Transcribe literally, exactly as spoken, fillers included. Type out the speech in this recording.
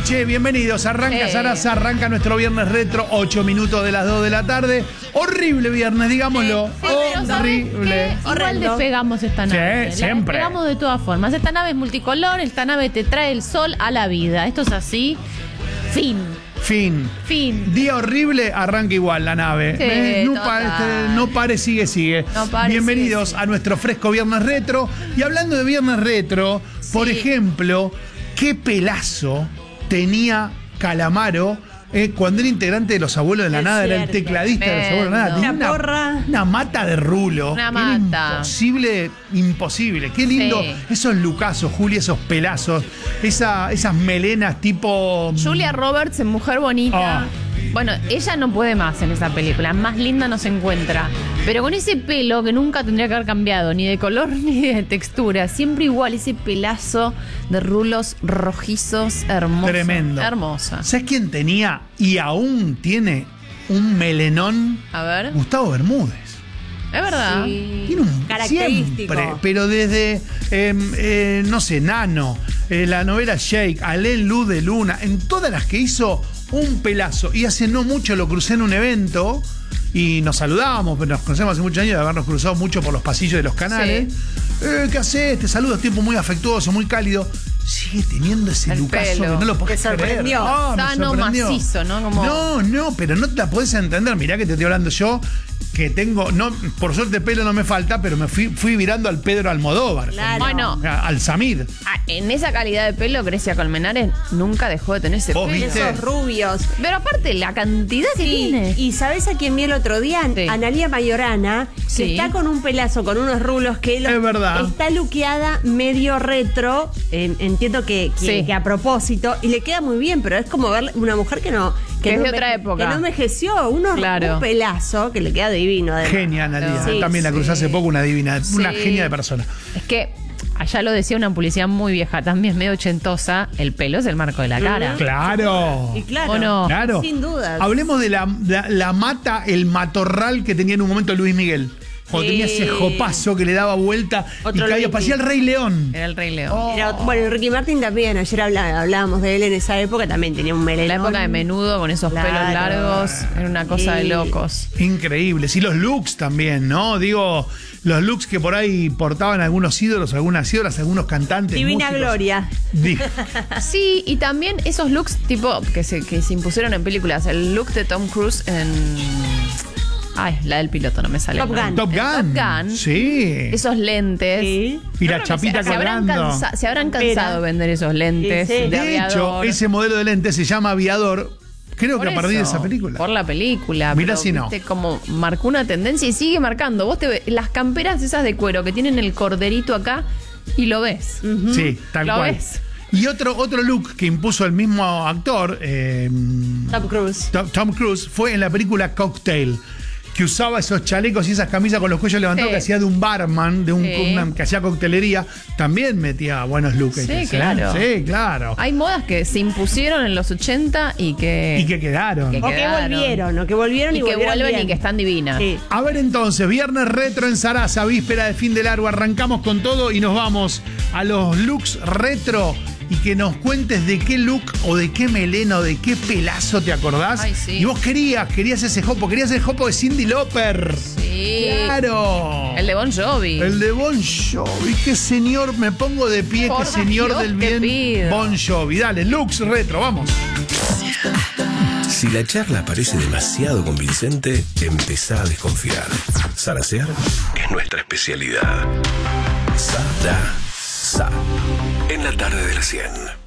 noche, bienvenidos. Arranca Eh. Sarasa, arranca nuestro viernes retro, ocho minutos de las dos de la tarde. Horrible viernes, digámoslo. Sí, pero ¿sabes Horrible. qué? Igual Horrendo. despegamos esta Sí, nave. siempre. La despegamos de todas formas. Esta nave es multicolor, esta nave te trae el sol a la vida. Esto es así. Fin. Fin. Fin. Día horrible, arranca igual la nave. Sí, ¿Eh? no, total. pare, este, no pare, sigue, sigue. No pare, Bienvenidos sigue, sigue. a nuestro fresco viernes retro. Y hablando de viernes retro, por Sí. ejemplo, qué pelazo tenía Calamaro eh, cuando era integrante de Los Abuelos de la Es Nada, era el cierto. tecladista de Los Abuelos de la Nada. Tremendo. Tenía Una porra. una mata de rulo. Una Era mata. imposible, imposible. Qué lindo Sí. esos lucazos, Juli, esos pelazos, esa, esas melenas tipo. Julia Roberts en Mujer Bonita. Ah. Bueno, ella no puede más en esa película. Más linda no se encuentra. Pero con ese pelo que nunca tendría que haber cambiado, ni de color ni de textura. Siempre igual, ese pelazo de rulos rojizos, hermoso. Tremendo. Hermosa. ¿Sabes quién tenía y aún tiene un melenón? A ver. Gustavo Bermúdez. Es verdad. Tiene un Característico. siempre, pero desde, eh, eh, no sé, Nano, eh, la novela Shake, Alén Luz de Luna, en todas las que hizo un pelazo. Y hace no mucho lo crucé en un evento y nos saludábamos, pero nos conocemos hace muchos años de habernos cruzado mucho por los pasillos de los canales. Eh, ¿Qué haces? Te saludo, es tiempo muy afectuoso, muy cálido. Sigue teniendo ese El lucazo pelo. que no lo podés Te sorprendió. creer. Ah, me Sano, sorprendió. macizo, ¿no? Como- No, no, pero no te la podés entender. Mirá que te estoy hablando yo, que tengo, no, por suerte pelo no me falta, pero me fui, fui virando al Pedro Almodóvar. Claro. Bueno. Al Samid. Ah, en esa calidad de pelo, Grecia Colmenares nunca dejó de tener ese ¿Vos pelo. viste? Esos rubios. Pero aparte, la cantidad que Sí, tiene. y ¿sabés a quién vi el otro día? Sí. Analía Mayorana, que Sí. está con un pelazo, con unos rulos que lo- Es verdad. está luqueada medio retro, eh, entiendo que, que, Sí. que a propósito, y le queda muy bien, pero es como ver una mujer que no... Que es no de enveje- otra época. Que no envejeció, unos, Claro. un pelazo que le queda divino. además. Genia, Analia. Sí, También la cruzé sí. hace poco, una divina, una Sí. genia de persona. Es que, allá lo decía una publicidad muy vieja, también medio ochentosa, el pelo es el marco de la cara. Claro. Y claro, ¿O no? Claro. sin duda. Hablemos de la, la, la mata, el matorral que tenía en un momento Luis Miguel. Cuando Sí. tenía ese jopazo que le daba vuelta Otro y caía, Luis. parecía el Rey León. Era el Rey León. Oh. Era- bueno, Ricky Martin también, ayer habla- hablábamos de él en esa época, también tenía un melenón. La época de Menudo con esos Claro. pelos largos era una cosa de Sí. locos. Increíbles. Y los looks también, ¿no? Digo, los looks que por ahí portaban algunos ídolos, algunas ídolas, algunos cantantes. Divina músicos. Gloria. Di- Sí, y también esos looks tipo que se, que se impusieron en películas. El look de Tom Cruise en... Ay, la del piloto no me sale. Top el nombre. Gun. Top En Gun. Top Gun. Sí. Esos lentes. Sí. Y la Yo creo que chapita se, se habrán colgando. cansa- se habrán cansado de vender esos lentes Sí, sí. de, De hecho, aviador. ese modelo de lente se llama Aviador. Creo Por que a partir de eso, esa película. Por la película. Mirá pero, si no. viste, como marcó una tendencia y sigue marcando. Vos te ves las camperas esas de cuero que tienen el corderito acá y lo ves. Sí, tal ¿Lo cual. ves? Y otro, otro look que impuso el mismo actor, eh, Tom Cruise. Tom, Tom Cruise, fue en la película Cocktail, que usaba esos chalecos y esas camisas con los cuellos levantados Sí. que hacía de un barman, de un Sí. una- que hacía coctelería. También metía buenos looks. Sí, ese, ¿eh? claro. Sí, claro. Hay modas que se impusieron en los ochenta y que, Y que quedaron. Que O que quedaron. volvieron, o que volvieron y, y que volvieron vuelven bien. y que están divinas. Sí. A ver entonces, viernes retro en Sarasa, víspera de fin de largo, arrancamos con todo y nos vamos a los looks retro y que nos cuentes de qué look o de qué melena o de qué pelazo te acordás. Ay, sí. Y vos querías, querías ese jopo, querías el jopo de Cyndi Lauper. Sí. Claro. El de Bon Jovi. El de Bon Jovi, qué señor, me pongo de pie, Por qué señor Dios, del te bien. pido. Bon Jovi, dale, looks retro, vamos. Si la charla parece demasiado convincente, empezá a desconfiar. Zarasear es nuestra especialidad. Sarasa. En la tarde de la cien.